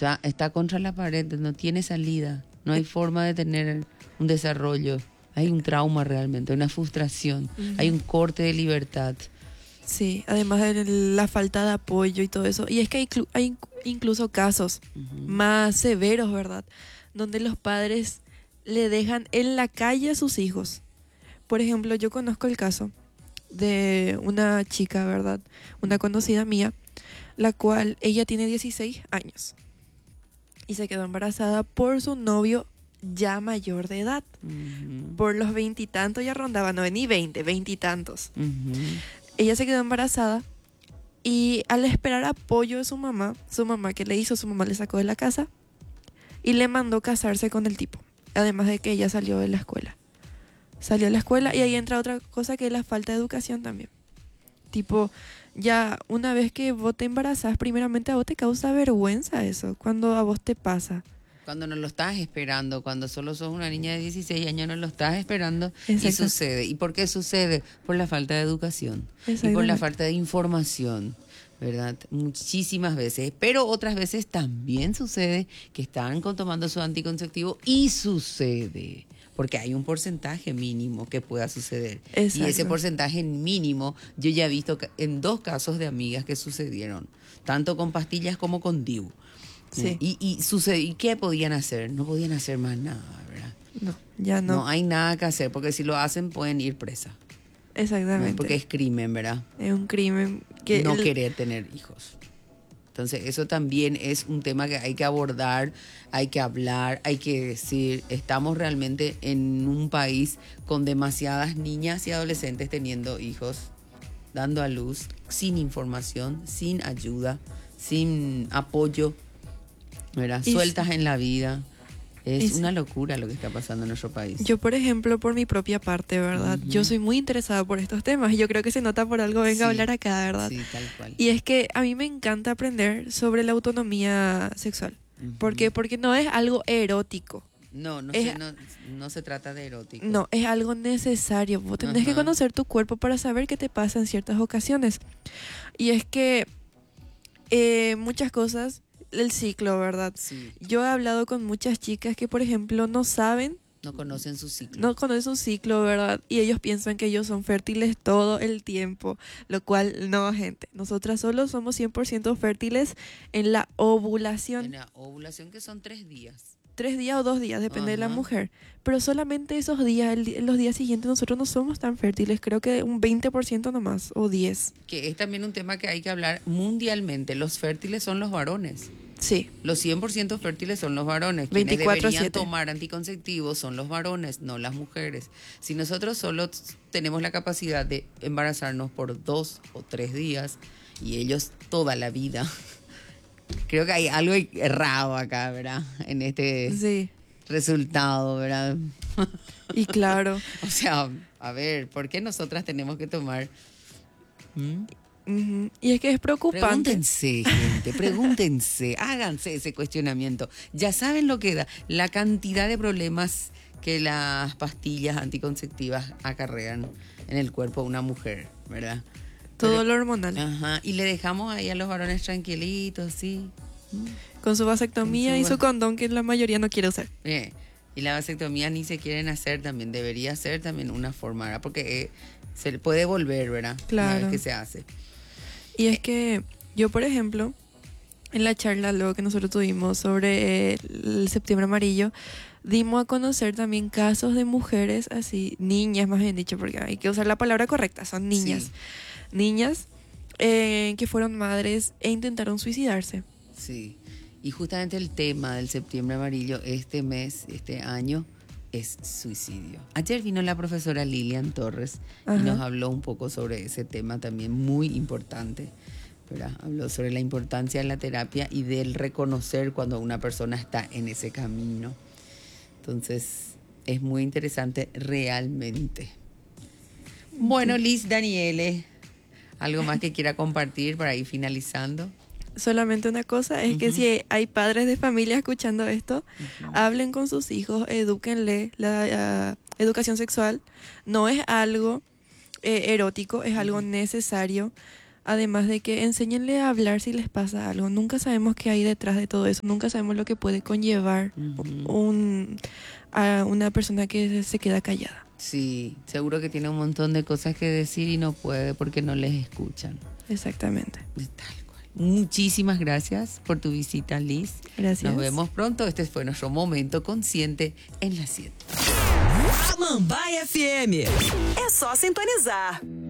está contra la pared, no tiene salida, no hay forma de tener un desarrollo. Hay un trauma realmente, una frustración, hay un corte de libertad. Sí, además de la falta de apoyo y todo eso. Y es que hay incluso casos más severos, ¿verdad? Donde los padres le dejan en la calle a sus hijos. Por ejemplo, yo conozco el caso de una chica, ¿verdad? Una conocida mía, la cual ella tiene 16 años y se quedó embarazada por su novio ya mayor de edad. Por los 20 y tantos ya rondaba, no, ni 20, 20 y tantos. Ella se quedó embarazada y al esperar apoyo de su mamá que le hizo, su mamá le sacó de la casa y le mandó casarse con el tipo. Además de que ella salió de la escuela. Salió de la escuela y ahí entra otra cosa que es la falta de educación también. Tipo, ya una vez que vos te embarazás, primeramente a vos te causa vergüenza eso, cuando a vos te pasa. Cuando no lo estás esperando, cuando solo sos una niña de 16 años, no lo estás esperando y Exacto. sucede. ¿Y por qué sucede? Por la falta de educación y por la falta de información, ¿verdad? Muchísimas veces, pero otras veces también sucede que están tomando su anticonceptivo y sucede. Porque hay un porcentaje mínimo que pueda suceder. Exacto. Y ese porcentaje mínimo yo ya he visto en 2 casos de amigas que sucedieron, tanto con pastillas como con DIU. Sí. ¿Y qué podían hacer? No podían hacer más nada, ¿verdad? No, ya no. No hay nada que hacer, porque si lo hacen pueden ir presa. Exactamente. Porque es crimen, ¿verdad? Es un crimen que no querer tener hijos. Entonces eso también es un tema que hay que abordar, hay que hablar, hay que decir, estamos realmente en un país con demasiadas niñas y adolescentes teniendo hijos, dando a luz, sin información, sin ayuda, sin apoyo, ¿verdad? Sueltas en la vida. Es una locura lo que está pasando en nuestro país. Yo, por ejemplo, por mi propia parte, ¿verdad? Yo soy muy interesada por estos temas y yo creo que se nota por algo venga a hablar acá, ¿verdad? Sí, tal cual. Y es que a mí me encanta aprender sobre la autonomía sexual. ¿Por qué? Porque no es algo erótico. No se trata de erótico. No, es algo necesario. Vos tenés que conocer tu cuerpo para saber qué te pasa en ciertas ocasiones. Y es que muchas cosas... El ciclo, ¿verdad? Sí. Yo he hablado con muchas chicas que, por ejemplo, no saben. No conocen su ciclo. No conocen su ciclo, ¿verdad? Y ellos piensan que ellos son fértiles todo el tiempo. Lo cual, no, gente. Nosotras solo somos 100% fértiles en la ovulación. En la ovulación, que son 3 días. 3 días o 2 días, depende de la mujer. Pero solamente esos días, los días siguientes, nosotros no somos tan fértiles. Creo que un 20% nomás, o 10%. Que es también un tema que hay que hablar mundialmente. Los fértiles son los varones. Sí. Los 100% fértiles son los varones. Quienes 24/7. deberían tomar anticonceptivos son los varones, no las mujeres. Si nosotros solo tenemos la capacidad de embarazarnos por 2 o 3 días y ellos toda la vida... Creo que hay algo errado acá, ¿verdad? En este resultado, ¿verdad? Y claro. O sea, a ver, ¿por qué nosotras tenemos que tomar? Y es que es preocupante. Pregúntense, gente, pregúntense, háganse ese cuestionamiento. Ya saben lo que da, la cantidad de problemas que las pastillas anticonceptivas acarrean en el cuerpo de una mujer, ¿verdad? Todo lo hormonal. Ajá, y le dejamos ahí a los varones tranquilitos, sí. Con su vasectomía y su condón, que la mayoría no quiere usar. Y la vasectomía ni se quieren hacer también, debería ser también una forma, ¿verdad? Porque se puede volver, ¿verdad? Claro. Una vez que se hace. Y es que yo, por ejemplo, en la charla luego que nosotros tuvimos sobre el septiembre amarillo, dimos a conocer también casos de mujeres así, niñas más bien dicho, porque hay que usar la palabra correcta, son niñas. Sí. Niñas que fueron madres e intentaron suicidarse. Sí, y justamente el tema del septiembre amarillo este mes, este año, es suicidio. Ayer vino la profesora Lilian Torres y nos habló un poco sobre ese tema también muy importante, ¿verdad? Habló sobre la importancia de la terapia y del reconocer cuando una persona está en ese camino. Entonces, es muy interesante realmente. Bueno, Liz Daniele, ¿algo más que quiera compartir para ir finalizando? Solamente una cosa, es que si hay padres de familia escuchando esto, hablen con sus hijos, edúquenle. La educación sexual no es algo erótico, es algo necesario. Además de que enséñenle a hablar si les pasa algo. Nunca sabemos qué hay detrás de todo eso. Nunca sabemos lo que puede conllevar a una persona que se queda callada. Sí, seguro que tiene un montón de cosas que decir y no puede porque no les escuchan. Exactamente. Tal cual. Muchísimas gracias por tu visita, Liz. Gracias. Nos vemos pronto. Este fue nuestro Momento Consciente en la 7. Mambaia FM. É só sintonizar.